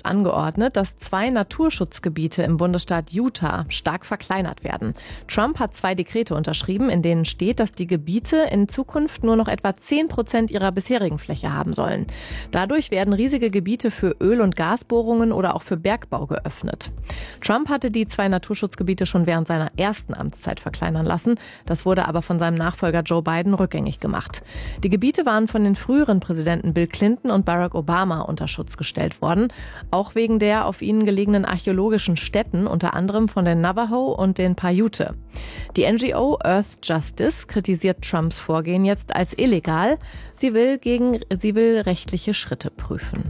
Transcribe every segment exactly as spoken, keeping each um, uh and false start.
angeordnet, dass zwei Naturschutzgebiete im Bundesstaat Utah stark verkleinert werden. Trump hat zwei Dekrete unterschrieben, in denen steht, dass die Gebiete in Zukunft nur noch etwa zehn Prozent ihrer bisherigen Fläche haben sollen. Dadurch werden riesige Gebiete für Öl- und Gasbohrungen oder auch für Bergbau geöffnet. Trump hatte die zwei Naturschutzgebiete schon während seiner ersten Amtszeit verkleinern lassen. Das wurde aber von seinem Nachfolger Joe Biden rückgängig gemacht. Die Gebiete waren von den früheren Präsidenten Bill Clinton und Barack Obama unter Schutz gestellt worden, auch wegen der auf ihnen gelegenen archäologischen Stätten, unter anderem von den Navajo und den Paiute. Die N G O Earth Justice kritisiert Trumps Vorgehen jetzt als illegal. Sie will gegen, sie will rechtliche Schritte prüfen.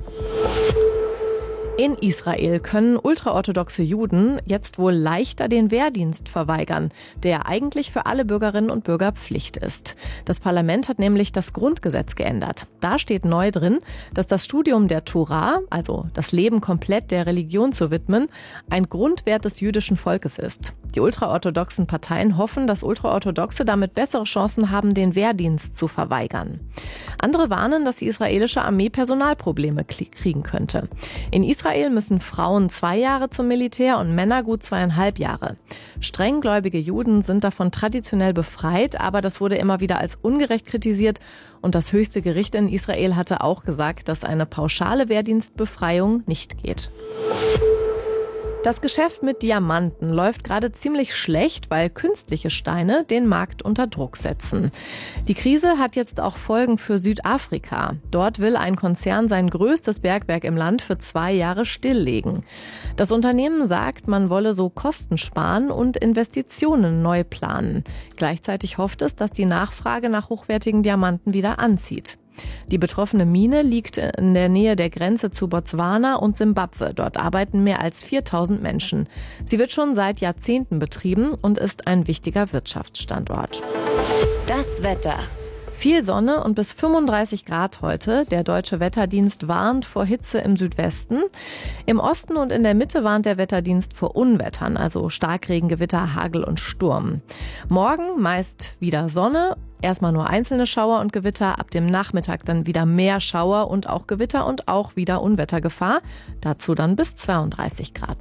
In Israel können ultraorthodoxe Juden jetzt wohl leichter den Wehrdienst verweigern, der eigentlich für alle Bürgerinnen und Bürger Pflicht ist. Das Parlament hat nämlich das Grundgesetz geändert. Da steht neu drin, dass das Studium der Tora, also das Leben komplett der Religion zu widmen, ein Grundwert des jüdischen Volkes ist. Die ultraorthodoxen Parteien hoffen, dass Ultraorthodoxe damit bessere Chancen haben, den Wehrdienst zu verweigern. Andere warnen, dass die israelische Armee Personalprobleme kriegen könnte. In Israel müssen Frauen zwei Jahre zum Militär und Männer gut zweieinhalb Jahre. Strenggläubige Juden sind davon traditionell befreit, aber das wurde immer wieder als ungerecht kritisiert und das höchste Gericht in Israel hatte auch gesagt, dass eine pauschale Wehrdienstbefreiung nicht geht. Das Geschäft mit Diamanten läuft gerade ziemlich schlecht, weil künstliche Steine den Markt unter Druck setzen. Die Krise hat jetzt auch Folgen für Südafrika. Dort will ein Konzern sein größtes Bergwerk im Land für zwei Jahre stilllegen. Das Unternehmen sagt, man wolle so Kosten sparen und Investitionen neu planen. Gleichzeitig hofft es, dass die Nachfrage nach hochwertigen Diamanten wieder anzieht. Die betroffene Mine liegt in der Nähe der Grenze zu Botswana und Simbabwe. Dort arbeiten mehr als viertausend Menschen. Sie wird schon seit Jahrzehnten betrieben und ist ein wichtiger Wirtschaftsstandort. Das Wetter. Viel Sonne und bis fünfunddreißig Grad heute. Der Deutsche Wetterdienst warnt vor Hitze im Südwesten. Im Osten und in der Mitte warnt der Wetterdienst vor Unwettern, also Starkregen, Gewitter, Hagel und Sturm. Morgen meist wieder Sonne. Erstmal nur einzelne Schauer und Gewitter, ab dem Nachmittag dann wieder mehr Schauer und auch Gewitter und auch wieder Unwettergefahr. Dazu dann bis zweiunddreißig Grad.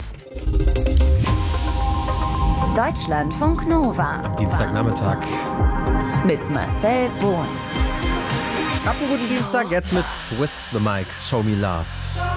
Deutschlandfunk Nova. Am Dienstagnachmittag. Mit Marcel Bohn. Habt einen guten Dienstag, jetzt mit Swiss the Mics, Show Me Love.